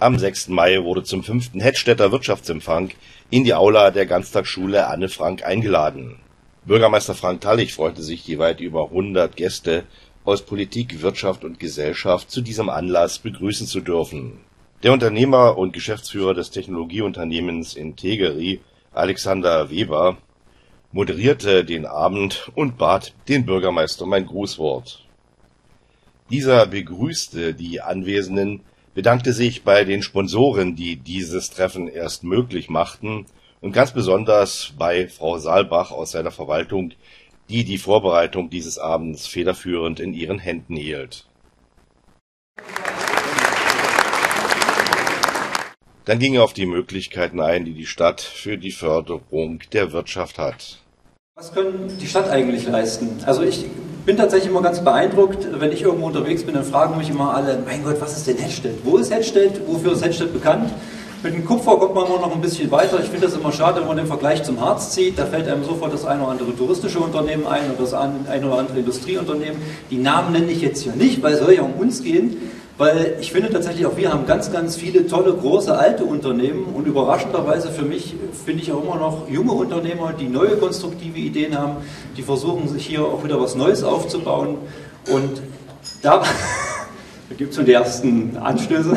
Am 6. Mai wurde zum 5. Hettstädter Wirtschaftsempfang in die Aula der Ganztagsschule Anne Frank eingeladen. Bürgermeister Frank Tallich freute sich, die weit über 100 Gäste aus Politik, Wirtschaft und Gesellschaft zu diesem Anlass begrüßen zu dürfen. Der Unternehmer und Geschäftsführer des Technologieunternehmens Integeri, Alexander Weber, moderierte den Abend und bat den Bürgermeister um ein Grußwort. Dieser begrüßte die Anwesenden, bedankte sich bei den Sponsoren, die dieses Treffen erst möglich machten, und ganz besonders bei Frau Saalbach aus seiner Verwaltung, die die Vorbereitung dieses Abends federführend in ihren Händen hielt. Dann ging er auf die Möglichkeiten ein, die die Stadt für die Förderung der Wirtschaft hat. Was können die Stadt eigentlich leisten? Also ich bin tatsächlich immer ganz beeindruckt, wenn ich irgendwo unterwegs bin, dann fragen mich immer alle, mein Gott, was ist denn Hettstedt? Wo ist Hettstedt? Wofür ist Hettstedt bekannt? Mit dem Kupfer kommt man immer noch ein bisschen weiter. Ich finde das immer schade, wenn man den Vergleich zum Harz zieht. Da fällt einem sofort das eine oder andere touristische Unternehmen ein oder das eine oder andere Industrieunternehmen. Die Namen nenne ich jetzt hier nicht, weil es soll ja um uns gehen. Weil ich finde tatsächlich auch, wir haben ganz, ganz viele tolle, große, alte Unternehmen und überraschenderweise für mich finde ich auch immer noch junge Unternehmer, die neue konstruktive Ideen haben, die versuchen sich hier auch wieder was Neues aufzubauen und da gibt es schon die ersten Anstöße.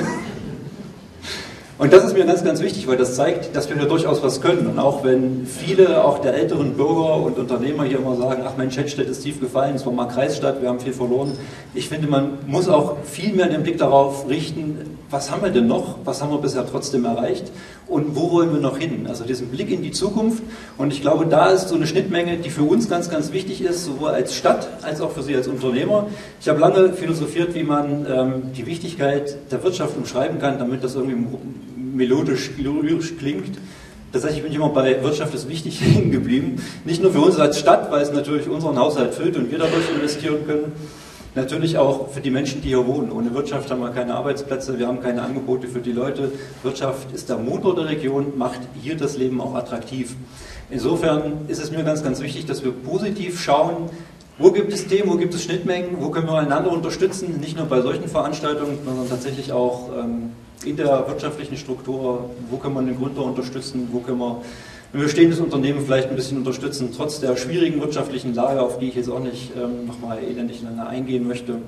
Und das ist mir ganz, ganz wichtig, weil das zeigt, dass wir hier durchaus was können. Und auch wenn viele, auch der älteren Bürger und Unternehmer hier immer sagen, ach Mensch, Hettstedt ist tief gefallen, es war mal Kreisstadt, wir haben viel verloren. Ich finde, man muss auch viel mehr den Blick darauf richten, was haben wir denn noch, was haben wir bisher trotzdem erreicht und wo wollen wir noch hin? Also diesen Blick in die Zukunft. Und ich glaube, da ist so eine Schnittmenge, die für uns ganz, ganz wichtig ist, sowohl als Stadt als auch für Sie als Unternehmer. Ich habe lange philosophiert, wie man die Wichtigkeit der Wirtschaft umschreiben kann, damit das irgendwie melodisch, lyrisch klingt. Tatsächlich bin ich immer bei Wirtschaft ist wichtig hängen geblieben. Nicht nur für uns als Stadt, weil es natürlich unseren Haushalt füllt und wir dadurch investieren können. Natürlich auch für die Menschen, die hier wohnen. Ohne Wirtschaft haben wir keine Arbeitsplätze, wir haben keine Angebote für die Leute. Wirtschaft ist der Motor der Region, macht hier das Leben auch attraktiv. Insofern ist es mir ganz, ganz wichtig, dass wir positiv schauen, wo gibt es Themen, wo gibt es Schnittmengen, wo können wir einander unterstützen, nicht nur bei solchen Veranstaltungen, sondern tatsächlich auch in der wirtschaftlichen Struktur, wo können wir den Gründer unterstützen, wo können wir ein bestehendes Unternehmen vielleicht ein bisschen unterstützen, trotz der schwierigen wirtschaftlichen Lage, auf die ich jetzt auch nicht nochmal elendig eingehen möchte.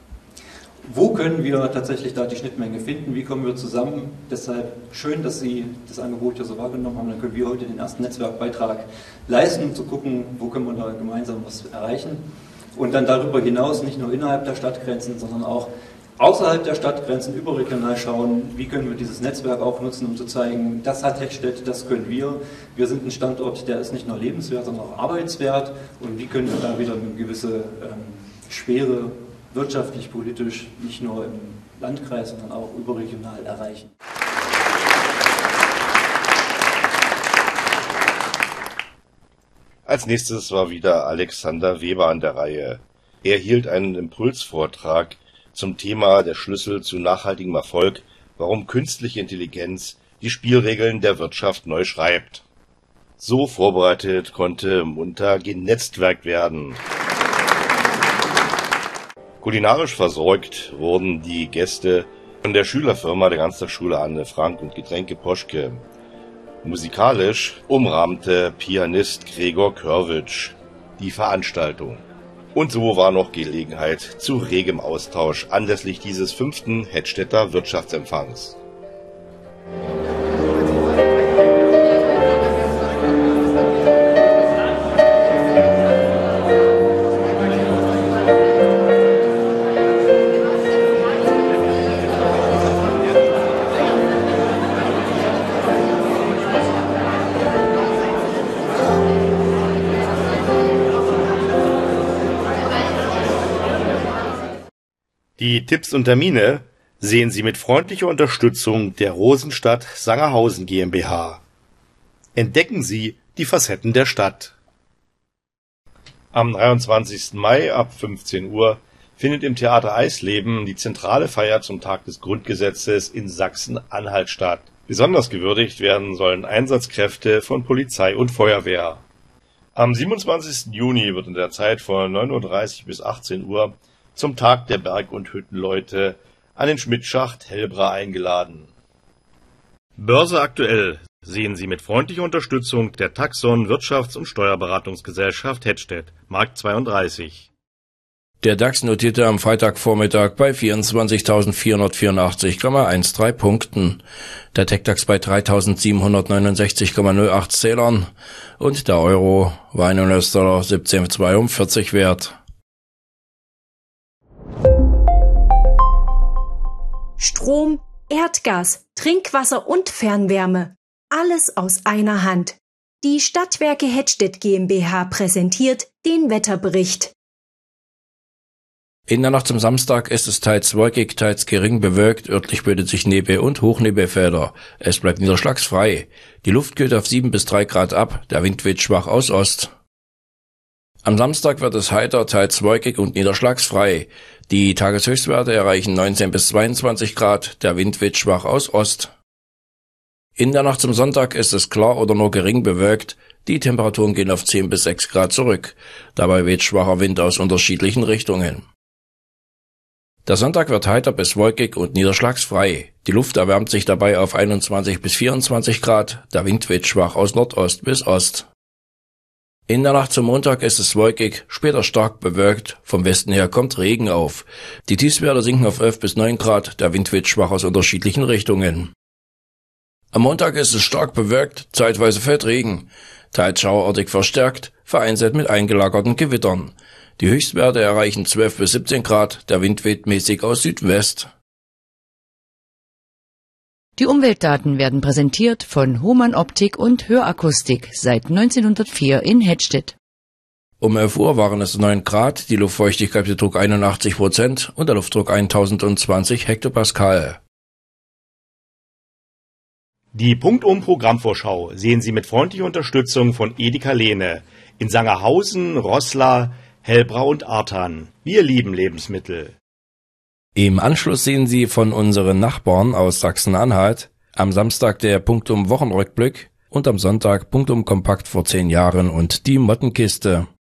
Wo können wir tatsächlich da die Schnittmenge finden? Wie kommen wir zusammen? Deshalb schön, dass Sie das Angebot hier so wahrgenommen haben. Dann können wir heute den ersten Netzwerkbeitrag leisten, um zu gucken, wo können wir da gemeinsam was erreichen. Und dann darüber hinaus nicht nur innerhalb der Stadtgrenzen, sondern auch außerhalb der Stadtgrenzen überregional schauen, wie können wir dieses Netzwerk auch nutzen, um zu zeigen, das hat Hettstedt, das können wir. Wir sind ein Standort, der ist nicht nur lebenswert, sondern auch arbeitswert. Und wie können wir da wieder eine gewisse Schwere wirtschaftlich, politisch, nicht nur im Landkreis, sondern auch überregional erreichen. Als nächstes war wieder Alexander Weber an der Reihe. Er hielt einen Impulsvortrag zum Thema der Schlüssel zu nachhaltigem Erfolg, warum künstliche Intelligenz die Spielregeln der Wirtschaft neu schreibt. So vorbereitet konnte munter genetzwerkt werden. Kulinarisch versorgt wurden die Gäste von der Schülerfirma der Ganztagsschule Anne Frank und Getränke Poschke. Musikalisch umrahmte Pianist Gregor Körwitsch die Veranstaltung. Und so war noch Gelegenheit zu regem Austausch anlässlich dieses 5. Hettstädter Wirtschaftsempfangs. Die Tipps und Termine sehen Sie mit freundlicher Unterstützung der Rosenstadt Sangerhausen GmbH. Entdecken Sie die Facetten der Stadt. Am 23. Mai ab 15 Uhr findet im Theater Eisleben die zentrale Feier zum Tag des Grundgesetzes in Sachsen-Anhalt statt. Besonders gewürdigt werden sollen Einsatzkräfte von Polizei und Feuerwehr. Am 27. Juni wird in der Zeit von 9:30 Uhr bis 18 Uhr zum Tag der Berg- und Hüttenleute an den Schmidtschacht Hellbra eingeladen. Börse aktuell sehen Sie mit freundlicher Unterstützung der Taxon Wirtschafts- und Steuerberatungsgesellschaft Hedstedt, Markt 32. Der DAX notierte am Freitagvormittag bei 24.484,13 Punkten, der TecDAX bei 3.769,08 Zählern und der Euro war ein US-Dollar 17,42 wert. Strom, Erdgas, Trinkwasser und Fernwärme. Alles aus einer Hand. Die Stadtwerke Hedstedt GmbH präsentiert den Wetterbericht. In der Nacht zum Samstag ist es teils wolkig, teils gering bewölkt, örtlich bildet sich Nebel- und Hochnebelfelder. Es bleibt niederschlagsfrei. Die Luft kühlt auf 7 bis 3 Grad ab, der Wind weht schwach aus Ost. Am Samstag wird es heiter, teils wolkig und niederschlagsfrei. Die Tageshöchstwerte erreichen 19 bis 22 Grad, der Wind weht schwach aus Ost. In der Nacht zum Sonntag ist es klar oder nur gering bewölkt. Die Temperaturen gehen auf 10 bis 6 Grad zurück. Dabei weht schwacher Wind aus unterschiedlichen Richtungen. Der Sonntag wird heiter bis wolkig und niederschlagsfrei. Die Luft erwärmt sich dabei auf 21 bis 24 Grad. Der Wind weht schwach aus Nordost bis Ost. In der Nacht zum Montag ist es wolkig, später stark bewölkt. Vom Westen her kommt Regen auf. Die Tiefstwerte sinken auf 11 bis 9 Grad. Der Wind weht schwach aus unterschiedlichen Richtungen. Am Montag ist es stark bewölkt, zeitweise fällt Regen. Teils schauerartig verstärkt, vereinzelt mit eingelagerten Gewittern. Die Höchstwerte erreichen 12 bis 17 Grad, der Wind weht mäßig aus Südwest. Die Umweltdaten werden präsentiert von Hohmann Optik und Hörakustik seit 1904 in Hedstedt. Um 11 Uhr waren es 9 Grad, die Luftfeuchtigkeit betrug 81% und der Luftdruck 1020 Hektopascal. Die Punktum-Programmvorschau sehen Sie mit freundlicher Unterstützung von Edeka Lehne in Sangerhausen, Roßla, Hellbrau und Arthan. Wir lieben Lebensmittel. Im Anschluss sehen Sie von unseren Nachbarn aus Sachsen-Anhalt am Samstag der Punktum-Wochenrückblick und am Sonntag Punktum Kompakt vor 10 Jahren und die Mottenkiste.